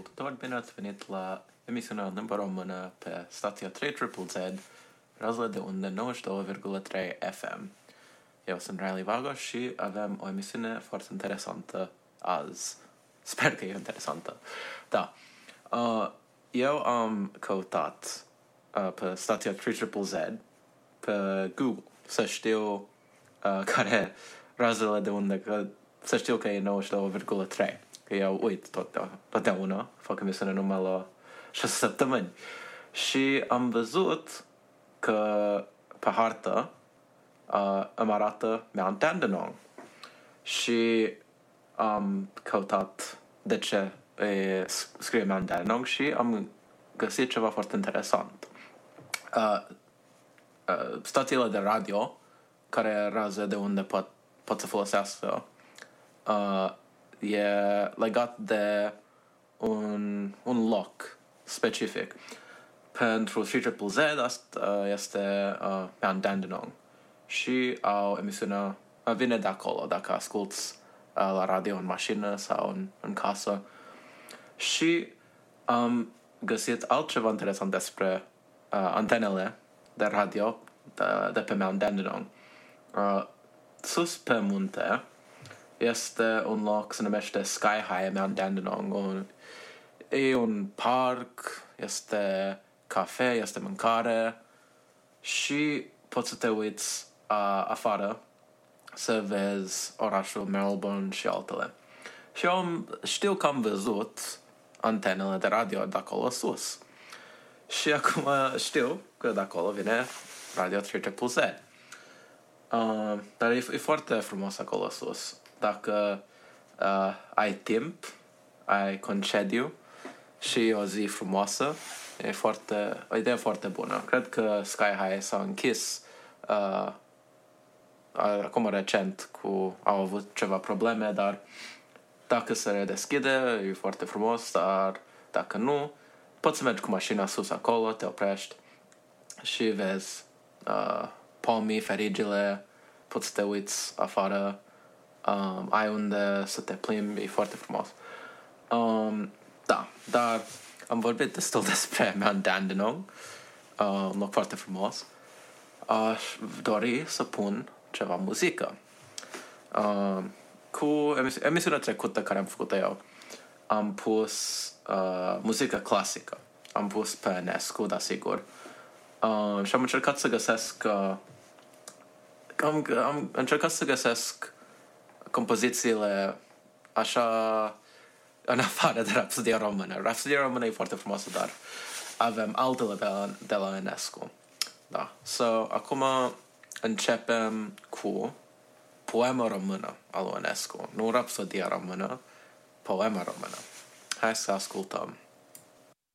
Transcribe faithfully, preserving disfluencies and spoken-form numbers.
ascultători, bine ați venit la emisiunea în limba română pe stația trei Triple Z, rază de undă nouăzeci și doi virgulă trei F M. Eu sunt Riley Vago și avem o emisiune foarte interesantă azi. Sper că e interesantă. Da. Uh, eu am căutat uh, pe stația trei Triple Z pe Google să știu uh, care razele de undă, că, să știu că e nouăzeci și doi virgulă trei. Că eu uit tot, totdeauna, fac emisiune numai la șase săptămâni. Și am văzut că pe hartă uh, îmi arată Mount Dandenong. Și am căutat de ce e, scrie Mount Dandenong și am găsit ceva foarte interesant. Uh, uh, stațiile de radio care raze de unde pot, pot să folosească uh, e legat de un, un loc specific. Pentru trei Triple Z asta este uh, Mount Dandenong și au emisiunea uh, vine de acolo dacă asculti uh, la radio în mașină sau în, în casă. Și am găsit altceva interesant despre uh, antenele de radio de, de pe Mount Dandenong. Uh, sus pe munte este un loc, se numește Sky High Mount Dandenong. Un, e un parc, este cafe, este mâncare și poți să te uiți uh, afară să vezi orașul Melbourne și altele. Și eu știu că am văzut antenele de radio de acolo sus. Și acum știu că de acolo vine Radio trei Triple Z. Uh, dar e, e foarte frumos acolo sus. Dacă uh, ai timp, ai concediu și o zi frumoasă, e foarte, o idee foarte bună. Cred că Sky High s-a închis uh, acum recent, cu, au avut ceva probleme, dar dacă se redeschide, e foarte frumos, dar dacă nu, poți să mergi cu mașina sus acolo, te oprești și vezi uh, pomii, ferigile, poți să te uiți afară, um, ai unde să te plimbi, e foarte frumos. Um, da, dar am vorbit destul despre Mount Dandenong, uh, un loc foarte frumos. Aș dori să pun ceva muzică. Uh, cu emisi- emisiunea trecută care am făcut eu, am pus uh, muzică clasică. Am pus pe Nescu, da, sigur. Uh, și am încercat să găsesc uh, am, am încercat să găsesc compozițiile așa în afară de Rapsodia Română. Rapsodia Română e foarte frumoasă, dar avem altele de la, de la Enescu. Da. So, acum începem cu Poema română al lui Enescu. Nu Rapsodia Română, Poema română. Hai să ascultăm.